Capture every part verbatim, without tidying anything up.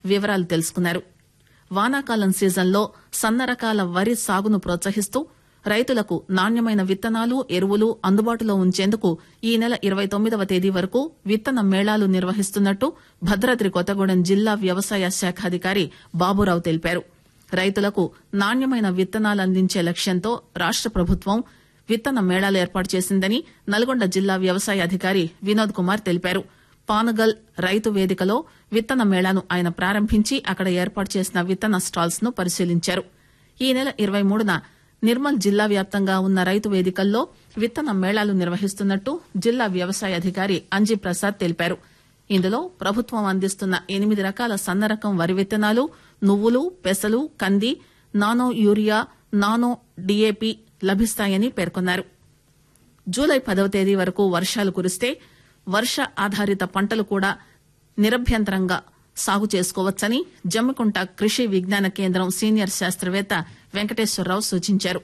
వివరాలు తెలుసుకున్నారు. వానాకాలం సీజన్లో సన్న రకాల వరి సాగును ప్రోత్సహిస్తూ రైతులకు నాణ్యమైన విత్తనాలు, ఎరువులు అందుబాటులో ఉంచేందుకు ఈ నెల ఇరవై తొమ్మిదవ తేదీ వరకు విత్తన మేళాలు నిర్వహిస్తున్నట్టు భద్రాద్రి కొత్తగూడెం జిల్లా వ్యవసాయ శాఖాధికారి బాబురావు తెలిపారు. రైతులకు నాణ్యమైన విత్తనాలు అందించే లక్ష్యంతో రాష్ట ప్రభుత్వం విత్తన మేళాలు ఏర్పాటు చేసిందని నల్గొండ జిల్లా వ్యవసాయ అధికారి వినోద్ కుమార్ తెలిపారు. పానుగల్ రైతు వేదికలో విత్తన మేళాను ఆయన ప్రారంభించి అక్కడ ఏర్పాటు చేసిన విత్తన స్టాల్స్ ను పరిశీలించారు. ఈ నెల ఇరవై మూడున నిర్మల్ జిల్లా వ్యాప్తంగా ఉన్న రైతు వేదికల్లో విత్తన మేళాలు నిర్వహిస్తున్నట్టు జిల్లా వ్యవసాయ అధికారి అంజీ ప్రసాద్ తెలిపారు. ఇందులో ప్రభుత్వం అందిస్తున్న ఎనిమిది రకాల సన్న రకం వరి విత్తనాలు, నువ్వులు, పెసలు, కంది, నానో యూరియా, నానో డీఏపీ లభిస్తాయని పేర్కొన్నారు. జూలై పదవ తేదీ వరకు వర్షాలు కురిస్తే వర్ష ఆధారిత పంటలు కూడా నిరభ్యంతరంగా సాగు చేసుకోవచ్చని జమ్మికుంట కృషి విజ్ఞాన కేంద్రం సీనియర్ శాస్త్రవేత్త వెంకటేశ్వరరావు సూచించారు.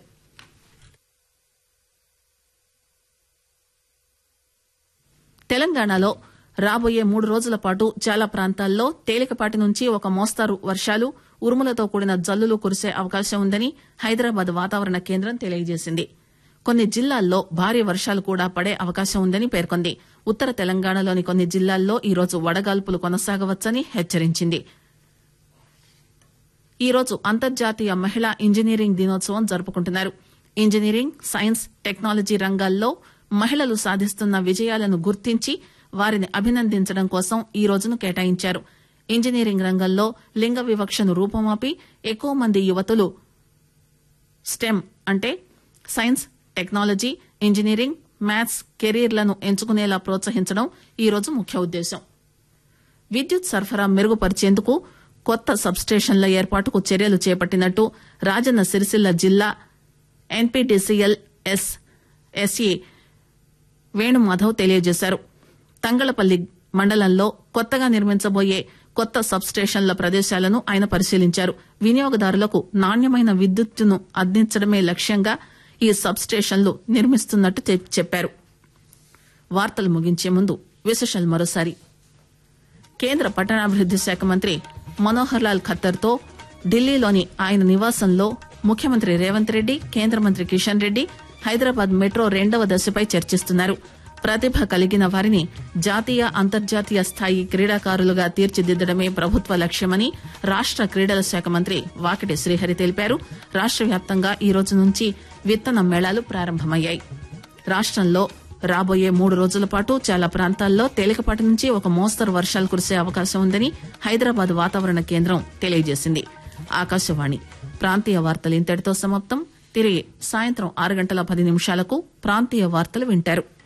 తెలంగాణలో రాబోయే మూడు రోజుల పాటు చాలా ప్రాంతాల్లో తేలికపాటి నుంచి ఒక మోస్తారు వర్షాలు, ఉరుములతో కూడిన జల్లులు కురిసే అవకాశం ఉందని హైదరాబాద్ వాతావరణ కేంద్రం తెలియజేసింది. కొన్ని జిల్లాల్లో భారీ వర్షాలు కూడా పడే అవకాశం ఉందని పేర్కొంది. ఉత్తర తెలంగాణలోని కొన్ని జిల్లాల్లో ఈరోజు వడగాల్పులు కొనసాగవచ్చని హెచ్చరించింది. ఈరోజు అంతర్జాతీయ మహిళా ఇంజనీరింగ్ దినోత్సవం జరుపుకుంటున్నారు. ఇంజనీరింగ్, సైన్స్, టెక్నాలజీ రంగాల్లో మహిళలు సాధిస్తున్న విజయాలను గుర్తించి వారిని అభినందించడం కోసం ఈ రోజును కేటాయించారు. ఇంజనీరింగ్ రంగంలో లింగ వివక్షను రూపుమాపి ఎక్కువ మంది యువతులు స్టెమ్ అంటే సైన్స్, టెక్నాలజీ, ఇంజనీరింగ్, మ్యాథ్స్ కెరీర్లను ఎంచుకునేలా ప్రోత్సహించడం ఈ రోజు ముఖ్య ఉద్దేశం. విద్యుత్ సరఫరా మెరుగుపరిచేందుకు కొత్త సబ్స్టేషన్ల ఏర్పాటుకు చర్యలు చేపట్టినట్టు రాజన్న సిరిసిల్ల జిల్లా ఎన్పీటీసీఎల్ ఎస్ ఎస్ఈ వేణుమాధవ్ తెలియజేశారు. తంగళపల్లి మండలంలో కొత్తగా నిర్మించబోయే కొత్త సబ్స్టేషన్ల ప్రదేశాలను ఆయన పరిశీలించారు. వినియోగదారులకు నాణ్యమైన విద్యుత్తును అందించడమే లక్ష్యంగా ఈ సబ్స్టేషన్లు నిర్మిస్తున్నట్టు చెప్పారు. వార్తలు ముగించే ముందు విశేషాలు మరోసారి. కేంద్ర పట్టణాభివృద్ది శాఖ మంత్రి మనోహర్ లాల్ ఖట్టర్ తో ఢిల్లీలోని ఆయన నివాసంలో ముఖ్యమంత్రి రేవంత్ రెడ్డి, కేంద్ర మంత్రి కిషన్ రెడ్డి హైదరాబాద్ మెట్రో రెండవ దశపై చర్చిస్తున్నారు. ప్రతిభ కలిగిన వారిని జాతీయ, అంతర్జాతీయ స్థాయి క్రీడాకారులుగా తీర్చిదిద్దడమే ప్రభుత్వ లక్ష్యమని రాష్ట క్రీడల శాఖ మంత్రి వాకిటి శ్రీహరి తెలిపారు. రాష్ట వ్యాప్తంగా ఈ రోజు నుంచి విత్తన మేళాలు ప్రారంభమయ్యాయి. రాష్టంలో రాబోయే మూడు రోజుల పాటు చాలా ప్రాంతాల్లో తేలికపాటి నుంచి ఒక మోస్తరు వర్షాలు కురిసే అవకాశం ఉందని హైదరాబాద్ వాతావరణ కేంద్రం తెలియజేసింది. ఆకాశవాణి ప్రాంతీయ వార్తలు ఇంతటితో సమాప్తం. తిరిగి సాయంత్రం ఆరు గంటల పది నిమిషాలకు ప్రాంతీయ వార్తలు వింటారు.